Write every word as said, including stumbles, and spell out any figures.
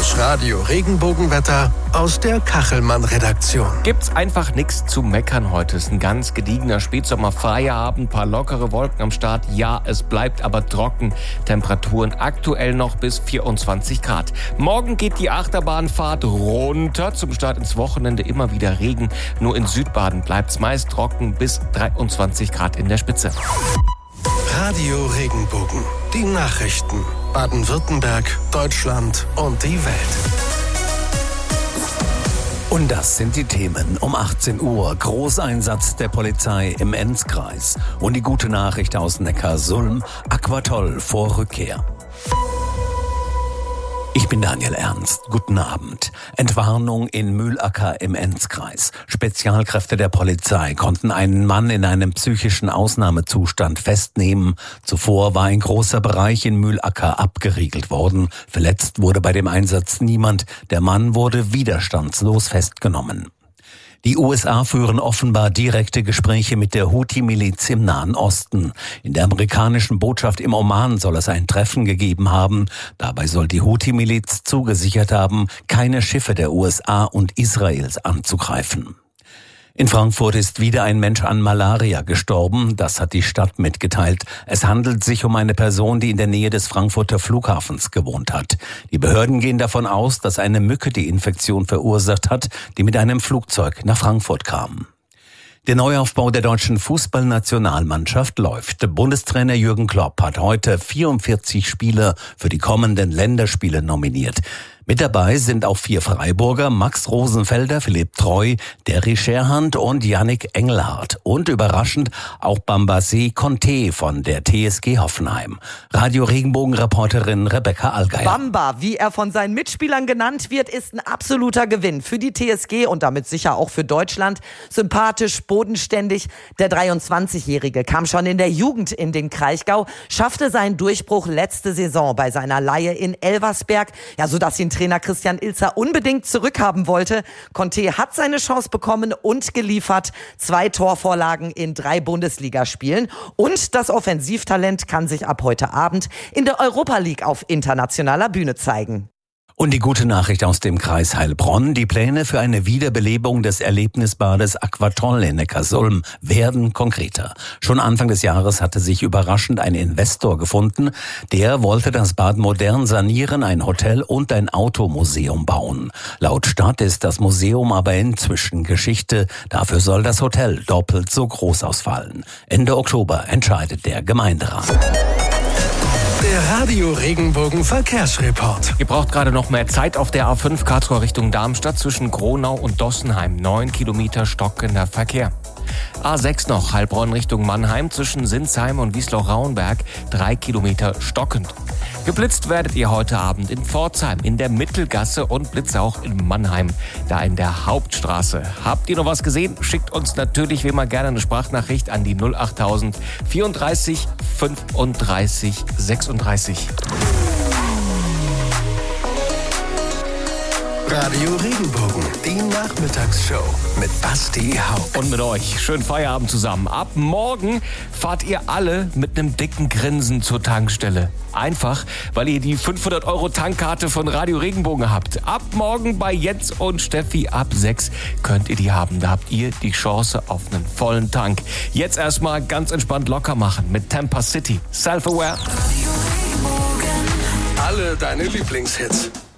Das Radio-Regenbogenwetter aus der Kachelmann-Redaktion. Gibt's einfach nichts zu meckern heute. Es ist ein ganz gediegener Spätsommerfeierabend, paar lockere Wolken am Start. Ja, es bleibt aber trocken. Temperaturen aktuell noch bis vierundzwanzig Grad. Morgen geht die Achterbahnfahrt runter. Zum Start ins Wochenende immer wieder Regen. Nur in Südbaden bleibt's meist trocken bis dreiundzwanzig Grad in der Spitze. Radio Regenbogen. Die Nachrichten. Baden-Württemberg, Deutschland und die Welt. Und das sind die Themen um achtzehn Uhr. Großeinsatz der Polizei im Enzkreis. Und die gute Nachricht aus Neckarsulm. Aquatoll vor Rückkehr. Ich bin Daniel Ernst. Guten Abend. Entwarnung in Mühlacker im Enzkreis. Spezialkräfte der Polizei konnten einen Mann in einem psychischen Ausnahmezustand festnehmen. Zuvor war ein großer Bereich in Mühlacker abgeriegelt worden. Verletzt wurde bei dem Einsatz niemand. Der Mann wurde widerstandslos festgenommen. Die U S A führen offenbar direkte Gespräche mit der Houthi-Miliz im Nahen Osten. In der amerikanischen Botschaft im Oman soll es ein Treffen gegeben haben. Dabei soll die Houthi-Miliz zugesichert haben, keine Schiffe der U S A und Israels anzugreifen. In Frankfurt ist wieder ein Mensch an Malaria gestorben. Das hat die Stadt mitgeteilt. Es handelt sich um eine Person, die in der Nähe des Frankfurter Flughafens gewohnt hat. Die Behörden gehen davon aus, dass eine Mücke die Infektion verursacht hat, die mit einem Flugzeug nach Frankfurt kam. Der Neuaufbau der deutschen Fußballnationalmannschaft läuft. Bundestrainer Jürgen Klopp hat heute vierundvierzig Spieler für die kommenden Länderspiele nominiert. Mit dabei sind auch vier Freiburger, Max Rosenfelder, Philipp Treu, Derry Scherhand und Yannick Engelhardt. Und überraschend auch Bambassé Conté von der T S G Hoffenheim. Radio-Regenbogen-Reporterin Rebecca Allgeier. Bamba, wie er von seinen Mitspielern genannt wird, ist ein absoluter Gewinn für die T S G und damit sicher auch für Deutschland. Sympathisch, bodenständig. Der dreiundzwanzigjährige kam schon in der Jugend in den Kraichgau, schaffte seinen Durchbruch letzte Saison bei seiner Leihe in Elversberg, ja, sodass ihn Trainer Christian Ilzer unbedingt zurückhaben wollte. Conté hat seine Chance bekommen und geliefert. Zwei Torvorlagen in drei Bundesligaspielen. Und das Offensivtalent kann sich ab heute Abend in der Europa League auf internationaler Bühne zeigen. Und die gute Nachricht aus dem Kreis Heilbronn. Die Pläne für eine Wiederbelebung des Erlebnisbades Aquatoll in Neckarsulm werden konkreter. Schon Anfang des Jahres hatte sich überraschend ein Investor gefunden. Der wollte das Bad modern sanieren, ein Hotel und ein Automuseum bauen. Laut Stadt ist das Museum aber inzwischen Geschichte. Dafür soll das Hotel doppelt so groß ausfallen. Ende Oktober entscheidet der Gemeinderat. Der Radio-Regenbogen Verkehrsreport. Ihr braucht gerade noch mehr Zeit auf der A fünf Karlsruhe Richtung Darmstadt zwischen Gronau und Dossenheim. Neun Kilometer stockender Verkehr. A sechs noch, Heilbronn Richtung Mannheim zwischen Sinsheim und Wiesloch-Rauenberg. Drei Kilometer stockend. Geblitzt werdet ihr heute Abend in Pforzheim, in der Mittelgasse und Blitze auch in Mannheim, da in der Hauptstraße. Habt ihr noch was gesehen? Schickt uns natürlich wie immer gerne eine Sprachnachricht an die null achttausend vierunddreißig fünfunddreißig sechsunddreißig. Radio Regenbogen, die Nachmittagsshow mit Basti Haupt. Und mit euch. Schönen Feierabend zusammen. Ab morgen fahrt ihr alle mit einem dicken Grinsen zur Tankstelle. Einfach, weil ihr die fünfhundert Euro Tankkarte von Radio Regenbogen habt. Ab morgen bei Jens und Steffi ab sechs könnt ihr die haben. Da habt ihr die Chance auf einen vollen Tank. Jetzt erstmal ganz entspannt locker machen mit Tampa City. Self-Aware. Alle deine Lieblingshits.